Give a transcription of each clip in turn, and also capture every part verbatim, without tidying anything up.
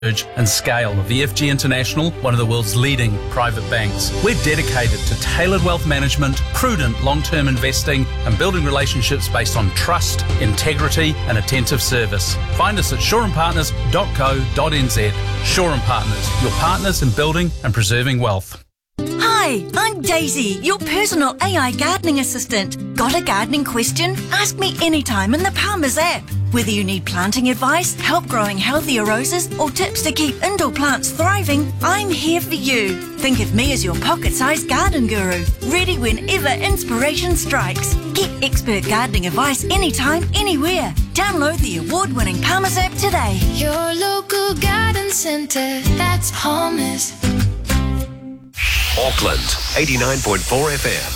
and scale of E F G International, one of the world's leading private banks. We're dedicated to tailored wealth management, prudent long-term investing, and building relationships based on trust, integrity, and attentive service. Find us at shore and partners dot co dot n z. Shore and Partners, your partners in building and preserving wealth. Hi, I'm Daisy, your personal A I gardening assistant. Got a gardening question? Ask me anytime in the Palmer's app. Whether you need planting advice, help growing healthier roses, or tips to keep indoor plants thriving, I'm here for you. Think of me as your pocket-sized garden guru, ready whenever inspiration strikes. Get expert gardening advice anytime, anywhere. Download the award-winning Palmer's app today. Your local garden centre, that's Palmer's. Auckland, eighty-nine point four F M.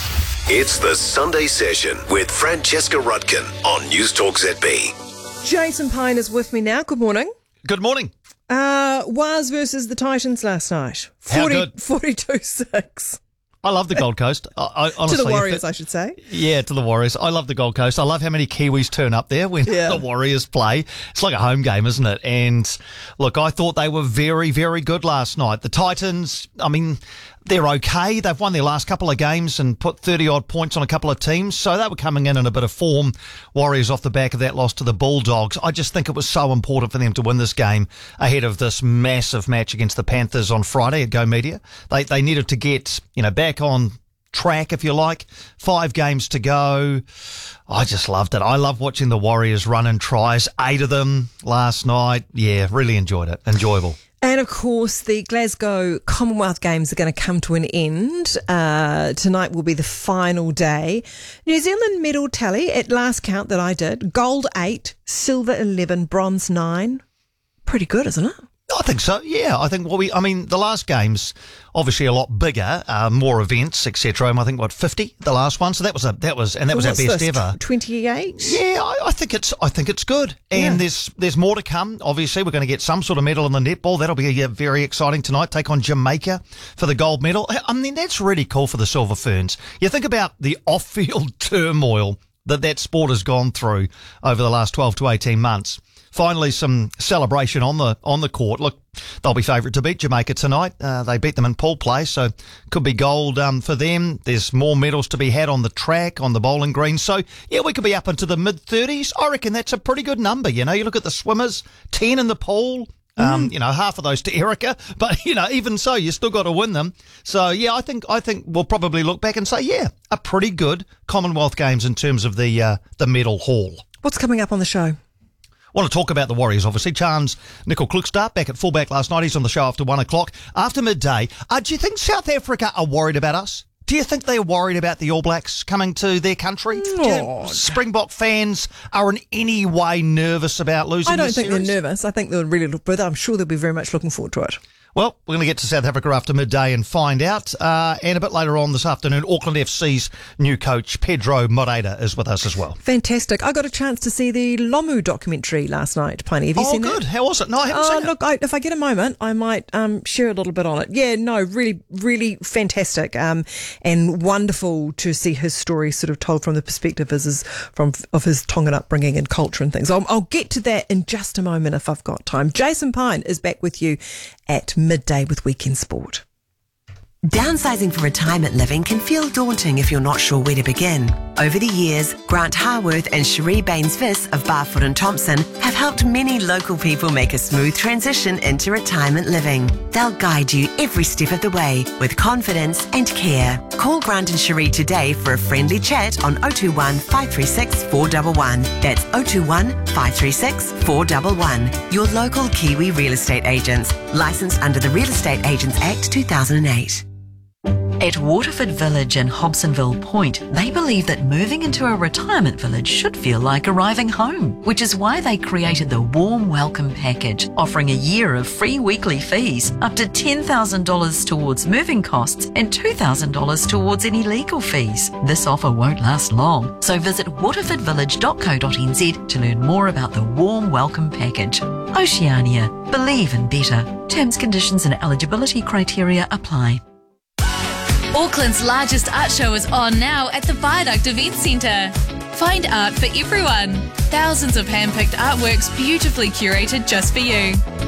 It's the Sunday Session with Francesca Rudkin on News Talk Z B. Jason Pine is with me now. Good morning. Good morning. Uh, Waz versus the Titans last night. How good? forty-two six. I love the Gold Coast. I, I, honestly, to the Warriors, it, I should say. Yeah, to the Warriors. I love the Gold Coast. I love how many Kiwis turn up there when yeah. the Warriors play. It's like a home game, isn't it? And look, I thought they were very, very good last night. The Titans, I mean, they're okay. They've won their last couple of games and put thirty-odd points on a couple of teams, so they were coming in in a bit of form. Warriors off the back of that loss to the Bulldogs. I just think it was so important for them to win this game ahead of this massive match against the Panthers on Friday at Go Media. They they needed to get, you know, back on track, if you like. Five games to go. I just loved it. I love watching the Warriors run in tries. Eight of them last night. Yeah, really enjoyed it. Enjoyable. And, of course, the Glasgow Commonwealth Games are going to come to an end. Uh, tonight will be the final day. New Zealand medal tally, at last count that I did, gold eight, silver eleven, bronze nine. Pretty good, isn't it? I think so, yeah. I think, well, we, I mean, the last game's obviously a lot bigger, uh, more events, et cetera. I think, what, fifty, the last one? So that was, a that was, and that was our best this, ever. twenty-eight? Yeah, I, I think it's, I think it's good. And yeah. there's, there's more to come. Obviously, we're going to get some sort of medal in the netball. That'll be uh, very exciting tonight. Take on Jamaica for the gold medal. I mean, that's really cool for the Silver Ferns. You think about the off-field turmoil that that sport has gone through over the last twelve to eighteen months. Finally, some celebration on the on the court. Look, they'll be favourite to beat Jamaica tonight. Uh, they beat them in pool play, so could be gold um, for them. There's more medals to be had on the track, on the bowling green. So, yeah, we could be up into the mid-thirties. I reckon that's a pretty good number, you know. You look at the swimmers, ten in the pool. Um, mm. You know, half of those to Erica. But, you know, even so, you still got to win them. So, yeah, I think I think we'll probably look back and say, yeah, a pretty good Commonwealth Games in terms of the uh, the medal haul. What's coming up on the show? Want to talk about the Warriors, obviously. Chance Nickel Klukstad back at fullback last night. He's on the show after one o'clock. After midday, uh, do you think South Africa are worried about us? Do you think they're worried about the All Blacks coming to their country? Do you think Springbok fans are in any way nervous about losing I don't this think series? they're nervous. I think they'll really look, but I'm sure they'll be very much looking forward to it. Well, we're going to get to South Africa after midday and find out. Uh, and a bit later on this afternoon, Auckland F C's new coach, Pedro Moreira, is with us as well. Fantastic. I got a chance to see the Lomu documentary last night, Piney. Have you oh, seen good. that? How was it? No, I haven't oh, seen look, it. I, if I get a moment, I might um, share a little bit on it. Yeah, no, really, really fantastic um, and wonderful to see his story sort of told from the perspective of his, from, of his Tongan upbringing and culture and things. I'll, I'll get to that in just a moment if I've got time. Jason Pine is back with you at midday with Weekend Sport. Downsizing for retirement living can feel daunting if you're not sure where to begin. Over the years, Grant Harworth and Cherie Baines-Viss of Barfoot and Thompson have helped many local people make a smooth transition into retirement living. They'll guide you every step of the way with confidence and care. Call Grant and Cherie today for a friendly chat on oh two one, five three six, four one one. That's oh two one, five three six, four one one. Your local Kiwi real estate agents. Licensed under the Real Estate Agents Act two thousand eight. At Waterford Village in Hobsonville Point, they believe that moving into a retirement village should feel like arriving home, which is why they created the Warm Welcome Package, offering a year of free weekly fees, up to ten thousand dollars towards moving costs and two thousand dollars towards any legal fees. This offer won't last long, so visit waterford village dot co dot n z to learn more about the Warm Welcome Package. Oceania. Believe in better. Terms, conditions and eligibility criteria apply. Auckland's largest art show is on now at the Viaduct Event Centre. Find art for everyone. Thousands of hand-picked artworks beautifully curated just for you.